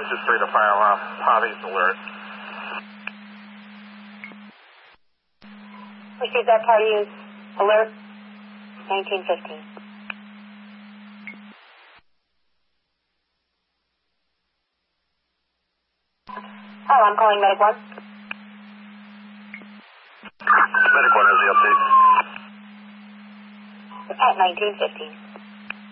This is 3 to fire alarm. Harvey's alert. Received that party is alert 1915. Oh, I'm calling Medic 1. Medic 1 has the update. At 1915.